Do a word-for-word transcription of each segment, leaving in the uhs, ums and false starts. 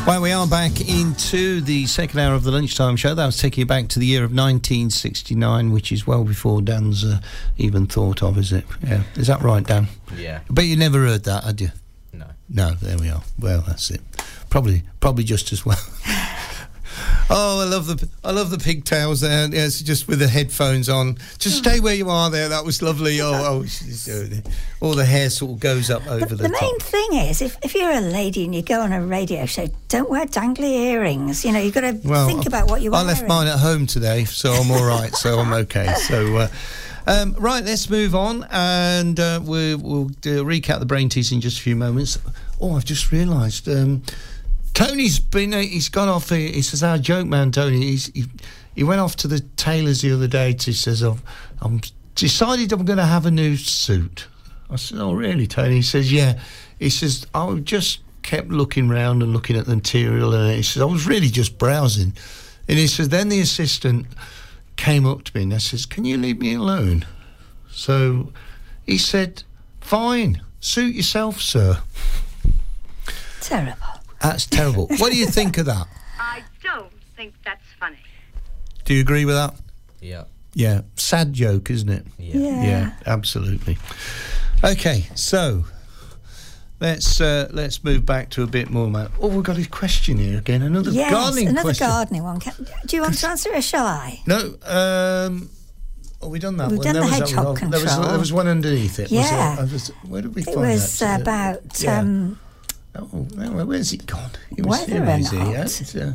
Well, we are back into the second hour of the lunchtime show. That was taking you back to the year of nineteen sixty-nine, which is well before Dan's uh, even thought of, is it? Yeah. Is that right, Dan? Yeah. But you never heard that, had you? No. No, there we are. Well, that's it. Probably probably just as well. Oh, I love the I love the pigtails there. Yes, just with the headphones on. Just stay where you are there. That was lovely. Oh, oh she's doing it. All the hair sort of goes up over the, the, the the top. main thing is, if, if you're a lady and you go on a radio show, don't wear dangly earrings. You know, you've got to well, think about what you're I wearing. left mine at home today, so I'm all right. So I'm okay. So, uh, um, right, let's move on, and uh, we, we'll uh, recap the brain tease in just a few moments. Oh, I've just realised. Um, Tony's been, he's gone off, he, he says, our joke man, Tony, he's, he, he went off to the tailor's the other day to, he says, oh, I'm decided I'm going to have a new suit. I said, oh, really, Tony? He says, yeah. He says, I just kept looking round and looking at the material, and he says, I was really just browsing. And he says, then the assistant came up to me and I says, can you leave me alone? So he said, fine, suit yourself, sir. Terrible. That's terrible. What do you think of that? I don't think that's funny. Do you agree with that? Yeah. Yeah. Sad joke, isn't it? Yeah. Yeah. Yeah, absolutely. Okay, so let's uh, let's move back to a bit more, man. Oh, we've got a question here again. Another yes, gardening another question. gardening one. Can, do you want to answer it, or shall I? No. Um, oh, we done that We've one. done there the was hedgehog that one. There was, control. there was one underneath it. Yeah. Was it, was, where did we It find was that? about... Yeah. Um, Oh, no, where's it gone? It was Whether here, or is it? not. Yeah, it's, uh,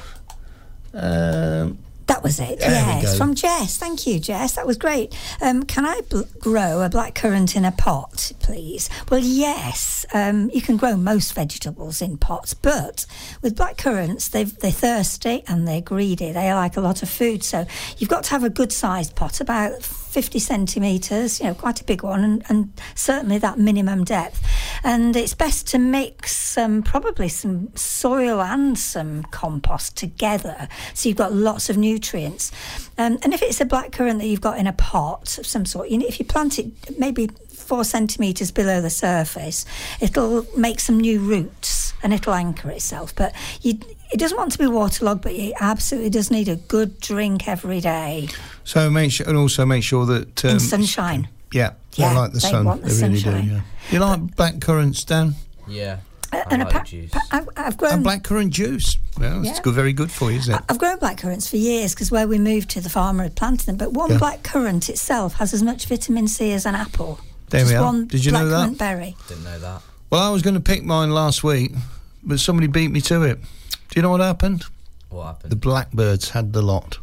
um, That was it, There we yes, go. from Jess. Thank you, Jess. That was great. Um, can I bl- grow a blackcurrant in a pot, please? Well, yes. Um, you can grow most vegetables in pots, but with blackcurrants, they've, they're thirsty and they're greedy. They like a lot of food, so you've got to have a good-sized pot, about fifty centimetres, you know, quite a big one, and, and certainly that minimum depth. And it's best to mix some, probably some soil and some compost together, so you've got lots of nutrients. Um, and if it's a blackcurrant that you've got in a pot of some sort, you know, if you plant it maybe four centimetres below the surface, it'll make some new roots and it'll anchor itself. But you, it doesn't want to be waterlogged, but it absolutely does need a good drink every day. so make sure, and also make sure that um, In sunshine. Yeah, Yeah, they like the they sun. want the they really sunshine. do. Yeah. You like blackcurrants, Dan? Yeah. Uh, I and like a pa- juice. pa- I've, I've grown And blackcurrant juice. Well, it's Yeah. good, very good for you, isn't it? I've grown blackcurrants for years because where we moved to, the farmer had planted them. But one Yeah. blackcurrant itself has as much vitamin C as an apple. There Just we are. one Did you know that? blackcurrant berry. Didn't know that. Well, I was going to pick mine last week, but somebody beat me to it. Do you know what happened? What happened? The blackbirds had the lot.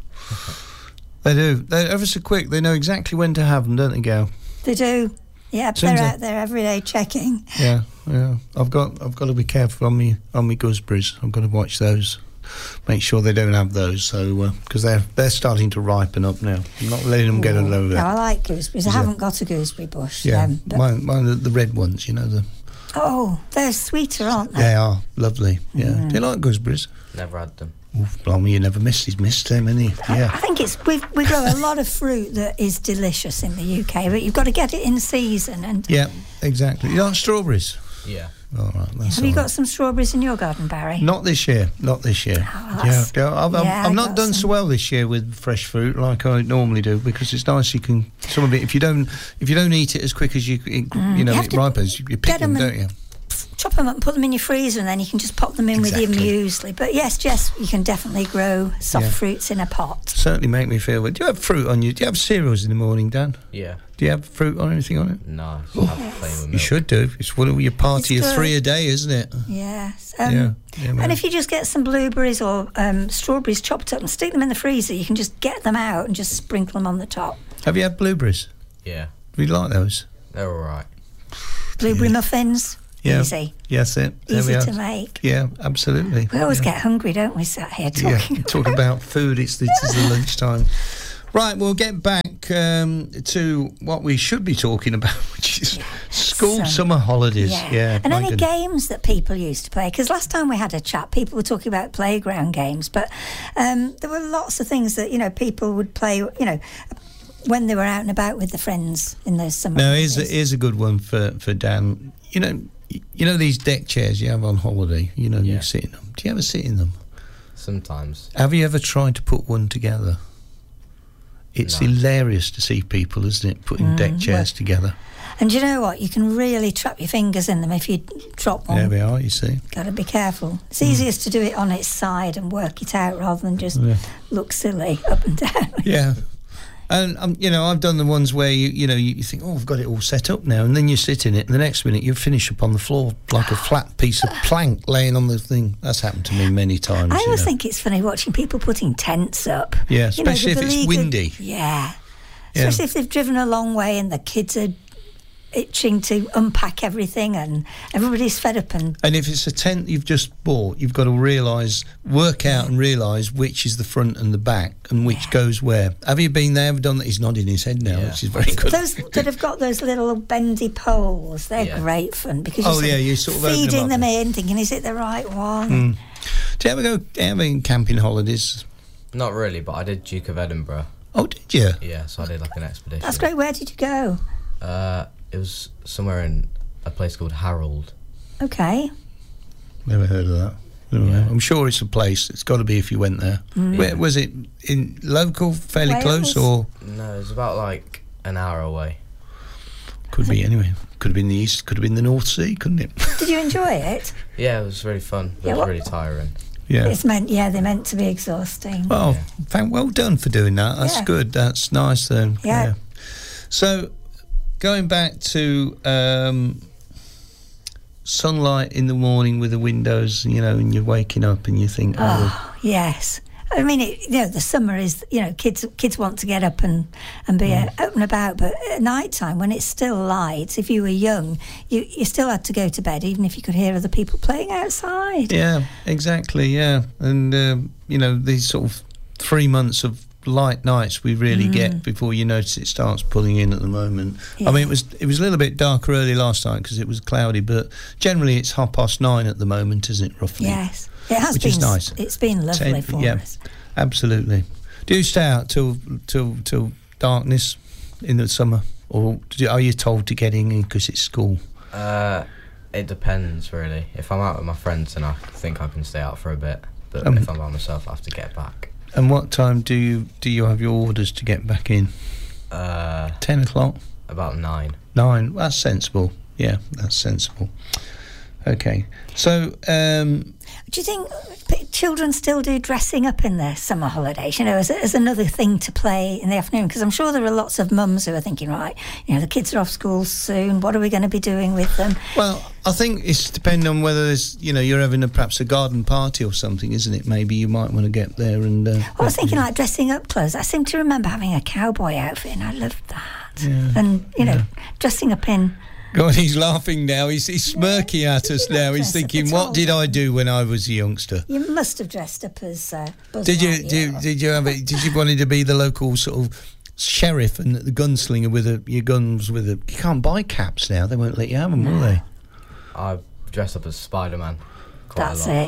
They do. They're ever so quick. They know exactly when to have them, don't they, Gail? They do. Yeah, Soon they're as out there every day checking. Yeah, yeah. I've got I've got to be careful on me on me gooseberries. I've got to watch those. Make sure they don't have those. So because they're they're starting to ripen up now. I'm not letting them get a load of No, that. I like gooseberries. I Yeah. haven't got a gooseberry bush. Yeah, um, but- mine, mine are the red ones. You know the. oh, they're sweeter, aren't they? They are lovely. Yeah. Mm. Do you like gooseberries? Never had them. Oof, blimey, you never missed. He's missed them, hasn't he? I Yeah. think it's we we grow a lot of fruit that is delicious in the U K, but you've got to get it in season. And Yeah, exactly. You like strawberries? Yeah. All right. That's have you all got right. some strawberries in your garden, Barry? Not this year. Not this year. Oh, yeah, that's- yeah. I've, I've, yeah, I've I not got done so some. well this year with fresh fruit like I normally do because it's nice. You can some of it if you don't if you don't eat it as quick as you it, you know Mm. You have it to ripens. You pick get them, them don't and- you? Chop them up and put them in your freezer, and then you can just pop them in Exactly. with your muesli. But yes, Jess, you can definitely grow soft Yeah. fruits in a pot. Certainly make me feel. Do you have fruit on you? Do you have cereals in the morning, Dan? Yeah. Do you have fruit on anything on it? No. Just have plain with milk. You should do. It's one of your party It's of three good. a day, isn't it? Yes. Um, Yeah, yeah, man. and if you just get some blueberries or um, strawberries chopped up and stick them in the freezer, you can just get them out and just sprinkle them on the top. Have you had blueberries? Yeah. Do you like those? They're all right. Blueberry muffins, Yeah. easy, Yes, it. There easy we are. to make. Yeah, absolutely. We always yeah. get hungry, don't we, sat here Yeah, talking? talking about food. It's the, it's the lunchtime. Right, we'll get back um, to what we should be talking about, which is school Some- summer holidays. Yeah. Yeah, and my any goodness. games that people used to play. Because last time we had a chat, people were talking about playground games, but um, there were lots of things that, you know, people would play, you know, when they were out and about with the friends in those summer No, here's a, holidays. here's a good one for, for Dan. You know, y- you know these deck chairs you have on holiday. You know, Yeah. you sit in them. Do you ever sit in them? Sometimes. Have you ever tried to put one together? It's No. hilarious to see people, isn't it, putting deck chairs together. And do you know what? You can really trap your fingers in them if you drop one. There we are. You see. Got to be careful. It's easiest to do it on its side and work it out rather than just Yeah. look silly up and down. Yeah. And um, you know, I've done the ones where you you know you, you think, oh, I've got it all set up now, and then you sit in it, and the next minute you finish up on the floor like a flat piece of plank laying on the thing. That's happened to me many times. I you always know. think it's funny watching people putting tents up. Yeah, You know, especially the if it's beleaguered- windy. Yeah. Yeah. Especially if they've driven a long way and the kids are itching to unpack everything and everybody's fed up and And if it's a tent you've just bought, you've got to realise, work out and realise which is the front and the back and which goes where. Have you been there? Ever done that? He's nodding his head now, Yeah. which is very good. those that have got those little bendy poles, they're Yeah. great fun because Oh, you're yeah, you sort of open them feeding up. them in, thinking, is it the right one? Mm. Do you ever go having camping holidays? Not really, but I did Duke of Edinburgh. Oh, did you? Yeah, so I did like an expedition. That's great. Where did you go? Uh, it was somewhere in a place called Harold. Okay. Never heard of that. Anyway, Yeah. I'm sure it's a place. It's got to be if you went there. Where was it? In local, fairly Wales? close, or No, it was about like an hour away. could be anyway? Could have been the east. Could have been the North Sea, couldn't it? Did you enjoy it? Yeah, it was really fun, but Yeah, it was what- really tiring. Yeah. It's meant, yeah, they're meant to be exhausting. Well, Yeah. thank, well done for doing that. That's Yeah. good. That's nice then. Yeah. So, going back to um, sunlight in the morning with the windows, you know, and you're waking up and you think, oh, Oh, yes. I mean, it, you know, the summer is, you know, kids kids want to get up and, and be uh, out and about, but at night time, when it's still light, if you were young, you, you still had to go to bed, even if you could hear other people playing outside. yeah, exactly, yeah. And, um, you know, these sort of three months of light nights we really get before you notice it starts pulling in at the moment. Yeah. I mean, it was it was a little bit darker early last night because it was cloudy, but generally it's half past nine at the moment, isn't it, roughly? Yes. It has Which been, is nice. It's been lovely Ten- for yeah, us. absolutely. Do you stay out till till till darkness in the summer, or do you, are you told to get in because it's school? Uh, it depends, really. If I'm out with my friends, then I think I can stay out for a bit. But Um, if I'm by myself, I have to get back. And what time do you do you have your orders to get back in? Uh, Ten o'clock, about nine. nine. That's sensible. Yeah, that's sensible. Okay, so um, Do you think p- children still do dressing up in their summer holidays, you know, as, as another thing to play in the afternoon? Because I'm sure there are lots of mums who are thinking, right, you know, the kids are off school soon, what are we going to be doing with them? well, I think it's depending on whether there's, you know, you're having a, perhaps a garden party or something, isn't it? Maybe you might want to get there and. Uh, Well, I was thinking like dressing up clothes. I seem to remember having a cowboy outfit and I loved that. Yeah, And, you know, dressing up in... God, he's laughing now. He's, he's smirking at us now. He's dress up thinking, at "What all." did I do when I was a youngster?" You must have dressed up as uh, Buzz Did you, Lightyear. did, did you have it? Did you wanted to be the local sort of sheriff and the gunslinger with a, your guns with a? You can't buy caps now. They won't let you have them, will they? I dressed up as Spider-Man quite That's a lot. it.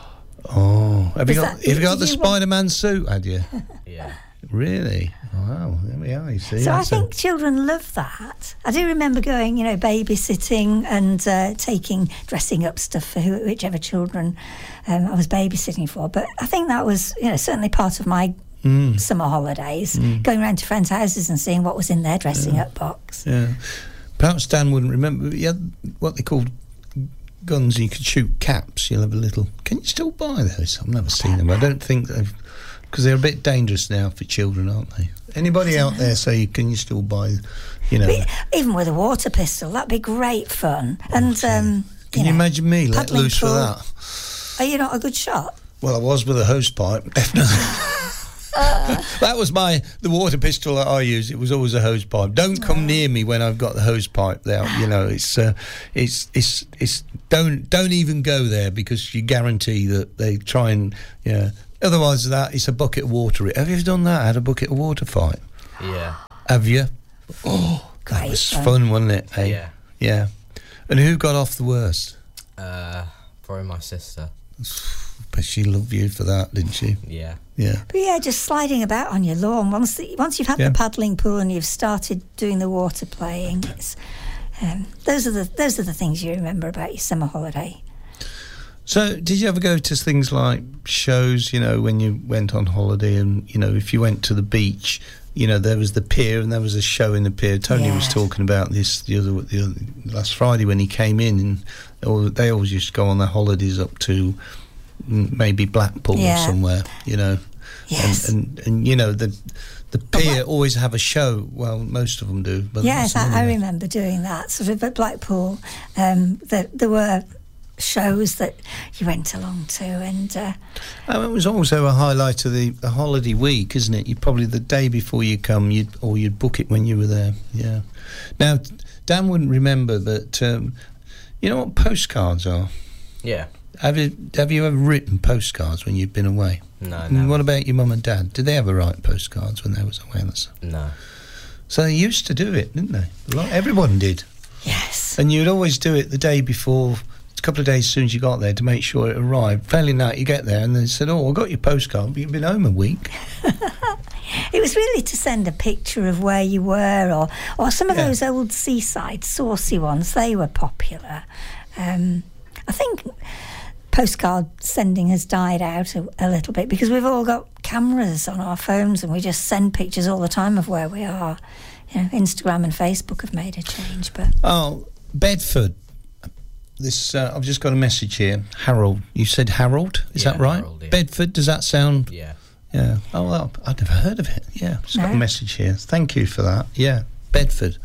Oh, have you Is got? that- have you got did the you want- Spider-Man suit? Had you? Yeah. Really? Wow. There we are. You see. So I That's a- think children love that. I do remember going, you know, babysitting and uh, taking dressing up stuff for who, whichever children um, I was babysitting for. But I think that was, you know, certainly part of my Mm. summer holidays, going around to friends' houses and seeing what was in their dressing up box. Yeah. Perhaps Dan wouldn't remember. You had what they called guns, and you could shoot caps. You'll have a little. Can you still buy those? I've never seen them. I don't think they've, because they're a bit dangerous now for children, aren't they? Anybody out there say, can you still buy, you know? But even with a water pistol, that'd be great fun. And um, Can you know, imagine me let paddling loose for pool. that? Are you not a good shot? Well, I was with a hose pipe, definitely. That was my the water pistol that I use. It was always a hose pipe. Don't come near me when I've got the hose pipe there. You know, it's uh, it's it's it's don't don't even go there because you guarantee that they try and yeah. Otherwise, that it's a bucket of water. Have you ever done that? Had a bucket of water fight? Yeah. Have you? Oh, that Great was fun. fun, wasn't it? eh? Yeah. Yeah. And who got off the worst? Uh, probably my sister. But she loved you for that, didn't she? Yeah. Yeah. But yeah, just sliding about on your lawn. Once the, once you've had Yeah. the paddling pool and you've started doing the water playing, it's Um, those are the those are the things you remember about your summer holiday. So, did you ever go to things like shows, you know, when you went on holiday and, you know, if you went to the beach, you know, there was the pier and there was a show in the pier. Tony Yeah. was talking about this the other, the other last Friday when he came in, and all, they always used to go on their holidays up to mm, maybe Blackpool Yeah. or somewhere, you know. Yes. And, and, and, you know, the the pier always have a show. Well, most of them do. But Yes, most of them I, I do. remember doing that. Sort of at Blackpool, um, there, there were shows that you went along to, and uh, Oh, it was also a highlight of the, the holiday week, isn't it? You probably the day before you come, you'd or you'd book it when you were there. Yeah. Now, Dan wouldn't remember, but um, you know what postcards are? Yeah. Have you have you ever written postcards when you've been away? No, And no. what about your mum and dad? Did they ever write postcards when they was away? And stuff? No. So they used to do it, didn't they? A lot, everyone did, yes, and you'd always do it the day before. A couple of days as soon as you got there to make sure it arrived. Failing that, you get there and they said, "Oh, I got your postcard, but you've been home a week." it was really to send a picture of where you were, or or some of Yeah. those old seaside saucy ones. They were popular. Um, I think postcard sending has died out a, a little bit because we've all got cameras on our phones and we just send pictures all the time of where we are. You know, Instagram and Facebook have made a change, but Oh, Bedford. This uh, I've just got a message here. Harold, you said Harold, is Yeah, that right? Harold, yeah. Bedford, does that sound? Yeah. Yeah. Oh well, I'd never heard of it. Yeah, just got No. a message here. Thank you for that. Yeah, Bedford.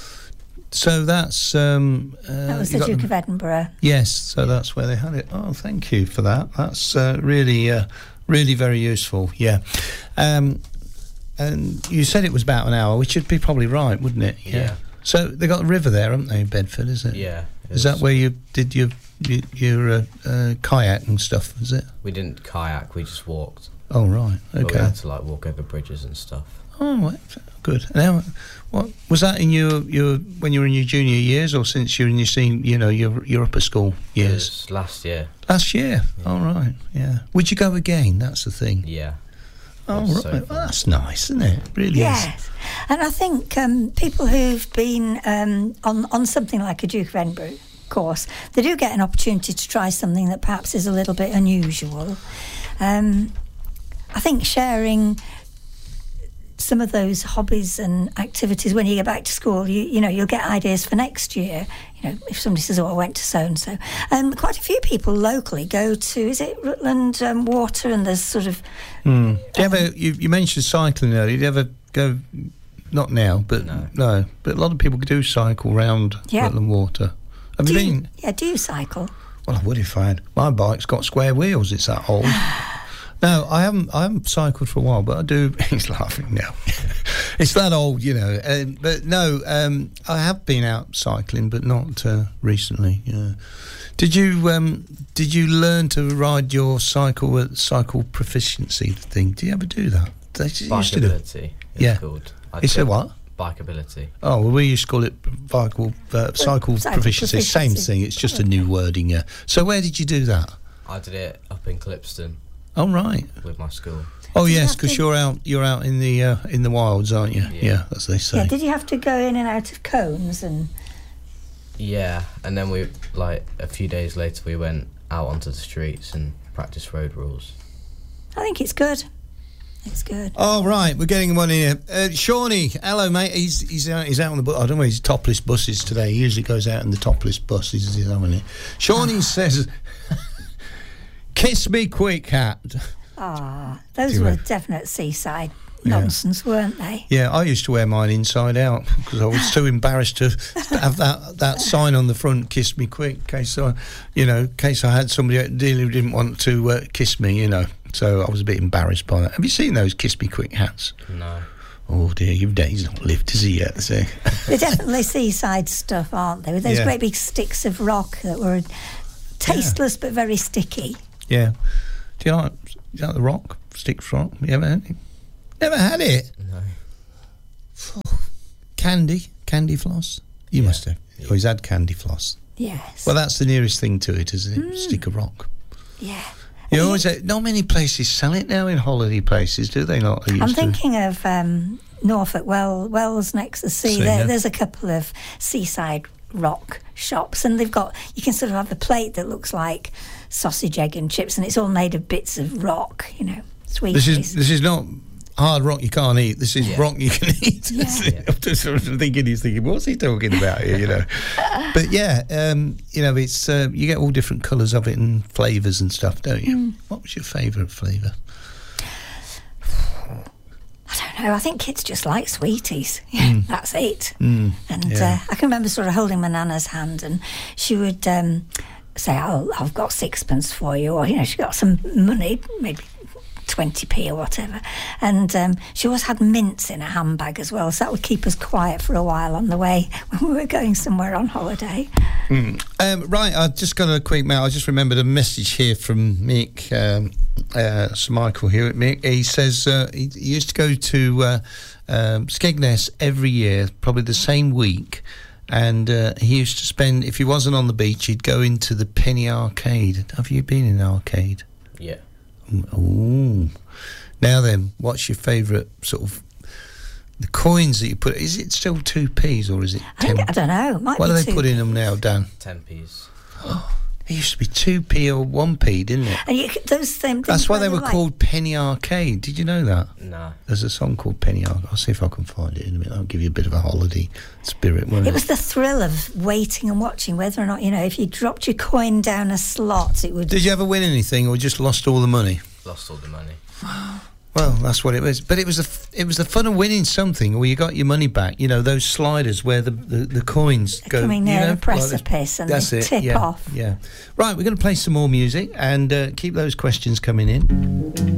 So that's um, uh, that was you the got Duke of Edinburgh. Yes, so that's where they had it. Oh, thank you for that. That's uh, really, uh, really very useful. Yeah. Um, and you said it was about an hour, which would be probably right, wouldn't it? Yeah. So they got a river there, haven't they, Bedford? Is it? Yeah. it Is that was- where you did your your, your uh, uh, kayak and stuff? Is it? We didn't kayak, we just walked. Oh right. But we Okay. had to like walk over bridges and stuff. Oh, right, good. Now, what was that in your your when you were in your junior years, or since you're in your sen- you know your your upper school It years? was last year. Last year. Yeah. All right. Yeah. Would you go again? That's the thing. Yeah. Oh, It was right. so Well, fun. that's nice, isn't it? It really is. Yes, and I think um, people who've been um, on on something like a Duke of Edinburgh course, they do get an opportunity to try something that perhaps is a little bit unusual. Um, I think sharing some of those hobbies and activities when you get back to school, you you know, you'll get ideas for next year. You know, if somebody says, "Oh, I went to so and so," and quite a few people locally go to, is it Rutland um, Water, and there's sort of Mm. Do you ever? You, you mentioned cycling earlier. Did you ever go? Not now, but No. But a lot of people do cycle round Yeah. Rutland Water. Have do you you, been? yeah, do you cycle? Well, I would if I had. My bike's got square wheels. It's that old. No, I haven't. I haven't cycled for a while, but I do. He's laughing now. It's that old, you know. Um, but no, um, I have been out cycling, but not uh, recently. Yeah. Did you um, Did you learn to ride your cycle at cycle proficiency thing? Do you ever do that? They used to do. it. Bikeability. It's Yeah. called. I It's a took what? Bikeability. Oh, well, we used to call it cycle, uh, cycle, cycle proficiency. Same proficiency. thing. It's just a new wording. Yeah. So where did you do that? I did it up in Clipston Oh, right. with my school. Oh Did you yes, have because to- you're out. You're out in the uh, in the wilds, aren't you? Yeah, Yeah. as they say. Yeah, did you have to go in and out of cones and? Yeah, and then we like a few days later we went out onto the streets and practiced road rules. I think it's good. It's good. Oh right, we're getting one here. Uh, Shawnee, hello mate. He's he's out, he's out on the bus. I don't know. He's topless buses today. He usually goes out in the topless buses. He's having it. Shawnee says, "Kiss me quick, hat." Ah, those Do you were reckon? definite seaside Yeah. nonsense, weren't they? Yeah, I used to wear mine inside out because I was too embarrassed to have that, that sign on the front, "Kiss me quick," in case I, you know, in case I had somebody that really didn't want to uh, kiss me, you know. So I was a bit embarrassed by that. Have you seen those "Kiss me quick" hats? No. Oh dear, you've he's not lived, has he yet? So. They're definitely seaside stuff, aren't they? With those Yeah. great big sticks of rock that were tasteless but very sticky. Yeah. Do you like, do you like the rock? Sticks rock? You ever had it? Never had it? No. Candy? Candy floss? You Yeah. must have. Yeah. Oh, he's had candy floss. Yes. Well, that's the nearest thing to it, isn't it? Mm. Stick of rock. yeah. You always say, not many places sell it now in holiday places, do they not? They I'm used to. thinking of um, Norfolk, well, Wells next to the sea. See, There, yeah. There's a couple of seaside rock shops, and they've got, you can sort of have the plate that looks like sausage, egg and chips, and it's all made of bits of rock, you know, sweeties. This is this is not hard rock you can't eat. This is Yeah. rock you can eat. Yeah. I'm just sort of thinking, he's thinking, what's he talking about here, you know? But yeah, um, you know, it's uh, you get all different colours of it and flavours and stuff, don't you? Mm. What was your favourite flavour? I don't know, I think kids just like sweeties. Yeah, that's it. Mm, And yeah. uh, I can remember sort of holding my nana's hand, and she would um, say, oh, I've got sixpence for you, or, you know, she got some money, maybe twenty p or whatever. And um, she always had mints in her handbag as well, so that would keep us quiet for a while on the way when we were going somewhere on holiday. Mm. Um, right, I just got a quick mail. I just remembered a message here from Mick, um, uh, Sir Michael here at Mick. He says uh, he, he used to go to uh, um, Skegness every year, probably the same week, and uh, he used to spend, if he wasn't on the beach, he'd go into the Penny Arcade. Have you been in an arcade? Yeah. Ooh. Now then, what's your favourite sort of, the coins that you put, is it still two p's or is it I, ten? think, I don't know, it might What be do they two. put in them now, Dan? ten p's. It used to be two p or one p, didn't it? And you, could- those same things. That's why they were were like- called Penny Arcade. Did you know that? Nah. There's a song called Penny Arcade. I'll see if I can find it in a minute. I'll give you a bit of a holiday spirit, won't it? It was the thrill of waiting and watching whether or not, you know, if you dropped your coin down a slot, it would... Did you ever win anything or just lost all the money? Lost all the money. Well, that's what it was. But it was the f- it was the fun of winning something, or you got your money back. You know, those sliders where the, the, the coins go. Coming you near know, the like precipice and that's they it, tip yeah, off. Yeah. Right, we're going to play some more music and uh, keep those questions coming in.